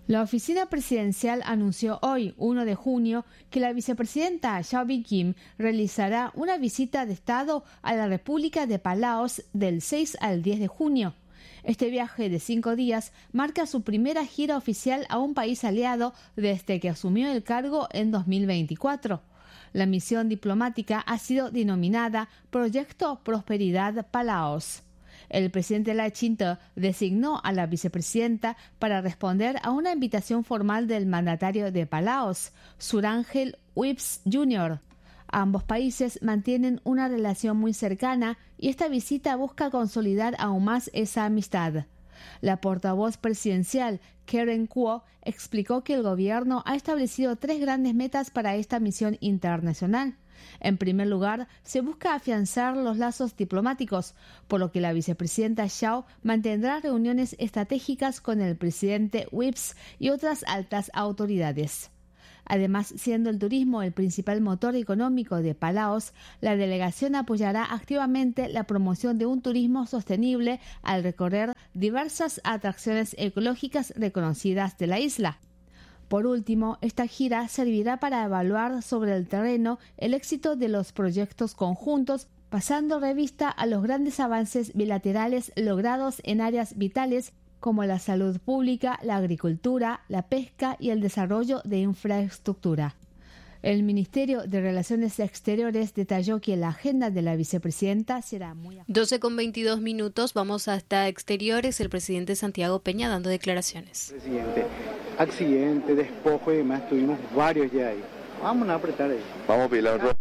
La oficina presidencial anunció hoy, 1 de junio, que la vicepresidenta Xiao Bi-Kim realizará una visita de Estado a la República de Palaos del 6 al 10 de junio. Este viaje de 5 días marca su primera gira oficial a un país aliado desde que asumió el cargo en 2024. La misión diplomática ha sido denominada Proyecto Prosperidad Palaos. El presidente Lai Ching-te designó a la vicepresidenta para responder a una invitación formal del mandatario de Palaos, Surangel Whipps Jr. Ambos países mantienen una relación muy cercana y esta visita busca consolidar aún más esa amistad. La portavoz presidencial, Karen Kuo, explicó que el gobierno ha establecido 3 grandes metas para esta misión internacional. En primer lugar, se busca afianzar los lazos diplomáticos, por lo que la vicepresidenta Xiao mantendrá reuniones estratégicas con el presidente Whipps y otras altas autoridades. Además, siendo el turismo el principal motor económico de Palaos, la delegación apoyará activamente la promoción de un turismo sostenible al recorrer diversas atracciones ecológicas reconocidas de la isla. Por último, esta gira servirá para evaluar sobre el terreno el éxito de los proyectos conjuntos, pasando revista a los grandes avances bilaterales logrados en áreas vitales como la salud pública, la agricultura, la pesca y el desarrollo de infraestructura. El Ministerio de Relaciones Exteriores detalló que la agenda de la vicepresidenta será muy... 12:22, vamos hasta exteriores. El presidente Santiago Peña dando declaraciones. Presidente, accidente, despojo y demás, tuvimos varios ya ahí. Vamos a apretar ahí. Vamos a pedirle a otro.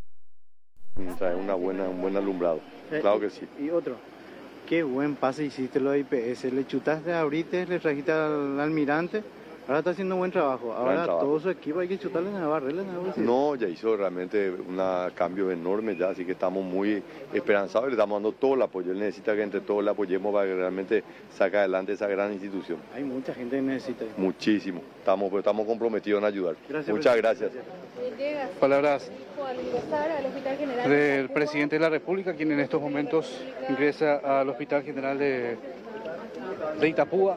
Trae un buen alumbrado. Claro que sí. Y otro. Qué buen pase hiciste lo de IPS. Le chutaste ahorita, le trajiste al almirante. Ahora está haciendo buen trabajo. Ahora todo su equipo hay que chutarle en la barrera. No, ya hizo realmente un cambio enorme ya, así que estamos muy esperanzados y le estamos dando todo el apoyo. Él necesita que entre todos le apoyemos para que realmente saque adelante esa gran institución. Hay mucha gente que necesita. Muchísimo. Estamos comprometidos en ayudar. Muchas gracias. Palabras del presidente de la República, quien en estos momentos ingresa al Hospital General de Itapúa.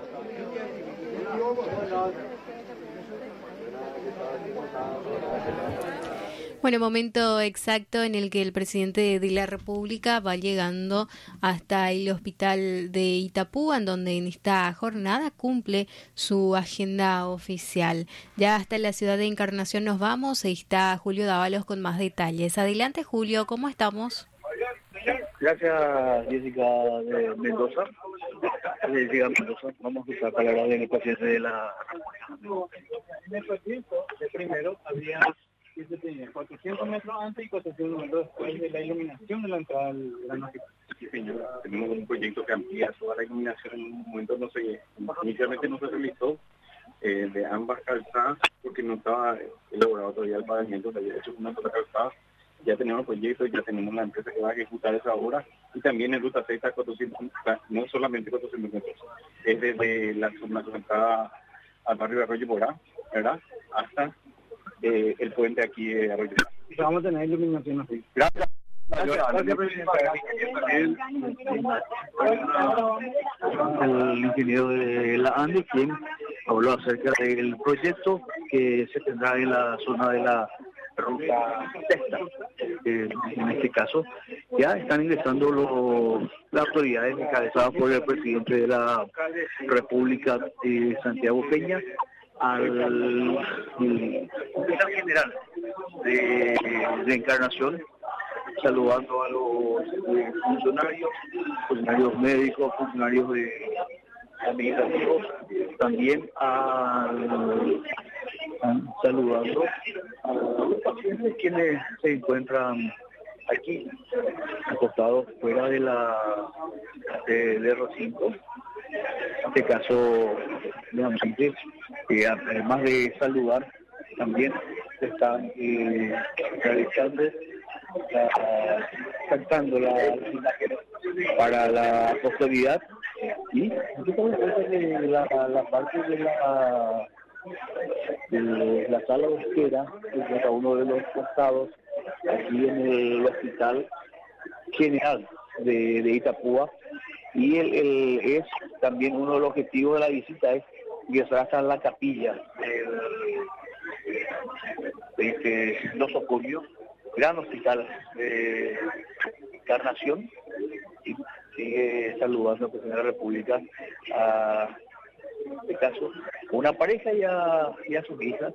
Bueno, momento exacto en el que el presidente de la República va llegando hasta el hospital de Itapúa, en donde en esta jornada cumple su agenda oficial. Ya hasta la ciudad de Encarnación nos vamos, ahí está Julio Dávalos con más detalles. Adelante, Julio, ¿cómo estamos? Gracias, Jessica de Mendoza. Vamos a usar palabras del presidente de la... En el proyecto de primero había 400 metros antes y 400 metros después de la iluminación de la entrada de la noche. Sí, señor. Tenemos un proyecto que amplía toda la iluminación. En un momento inicialmente no se realizó de ambas calzadas porque no estaba elaborado todavía el pavimento, se había hecho una sola calzada. Ya tenemos proyectos, ya tenemos la empresa que va a ejecutar esa obra y también en ruta 6 a 400, no solamente 400 metros, es desde la zona conectada al barrio de Arroyo Morá, ¿verdad? Hasta el puente aquí de Arroyo Morá. Vamos a tener iluminación así. Gracias. El ingeniero de la ANDE, quien habló acerca del proyecto que se tendrá en la zona de la ruta sexta. En este caso ya están ingresando las autoridades encabezadas por el presidente de la República, Santiago Peña, al hospital general de Encarnación, saludando a los funcionarios médicos, funcionarios administrativos, también saludando a los pacientes quienes se encuentran aquí acostados fuera de del recinto. En este caso, nuevamente, además de saludar, también se están realizando cantando la para la posteridad y la parte de la sala de espera de cada uno de los costados aquí en el hospital general de Itapúa, y es también uno de los objetivos de la visita es ingresará hasta la capilla de Los Ocorios, gran hospital de Encarnación, y sigue saludando al presidente de la República a, en este caso, una pareja y a sus hijas,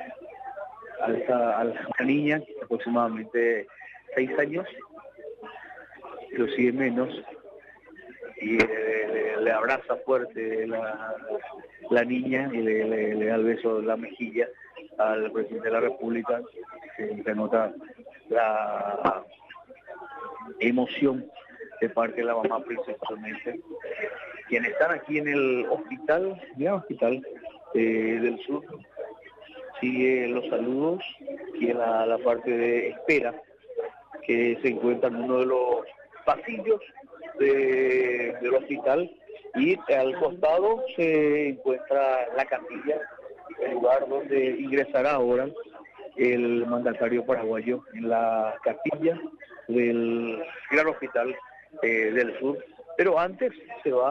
a una niña de aproximadamente 6 años, inclusive menos, y le abraza fuerte la niña y le da el beso en la mejilla al presidente de la República. Se nota la emoción de parte de la mamá principalmente. Quienes están aquí en el hospital, del sur, sigue los saludos y en la parte de espera, que se encuentra en uno de los pasillos del hospital, y al costado se encuentra la capilla, el lugar donde ingresará ahora el mandatario paraguayo, en la capilla del Gran Hospital del Sur. Pero antes se va